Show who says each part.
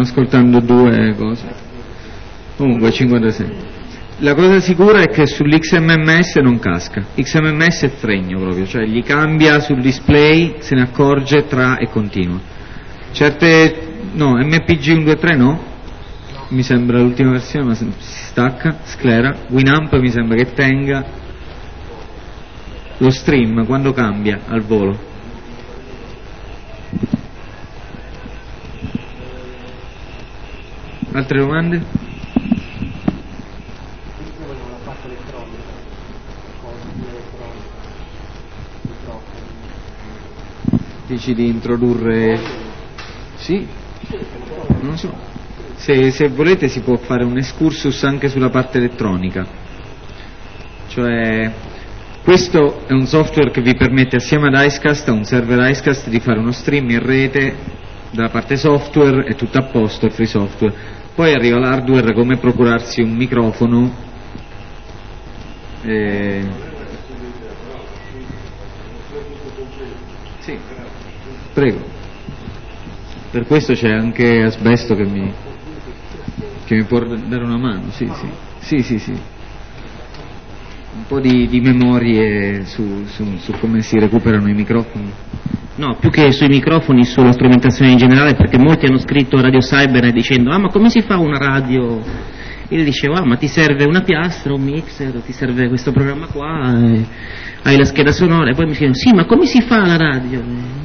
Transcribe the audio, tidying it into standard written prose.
Speaker 1: ascoltando due cose. Comunque 56. La cosa sicura è che sull'XMMS non casca. XMMS è fregno proprio, cioè gli cambia sul display, se ne accorge tra e continua. MPG 123 no, mi sembra l'ultima versione, ma si stacca, sclera. Winamp mi sembra che tenga. Lo stream quando cambia al volo. Altre domande? Dici di introdurre? Sì? Non so. Se volete si può fare un excursus anche sulla parte elettronica. Cioè, questo è un software che vi permette assieme ad Icecast, a un server Icecast, di fare uno stream in rete dalla parte software, è tutto a posto, è free software. Poi arriva l'hardware, come procurarsi un microfono. Sì. Prego. Per questo c'è anche Asbesto che mi può dare una mano, sì. Un po' di memorie su come si recuperano i microfoni.
Speaker 2: No, più che sui microfoni, sulla strumentazione in generale, perché molti hanno scritto a Radio Cyber dicendo ma come si fa una radio? Io gli dicevo ma ti serve una piastra, un mixer, ti serve questo programma qua, hai la scheda sonora, e poi mi chiedono sì, ma come si fa la radio?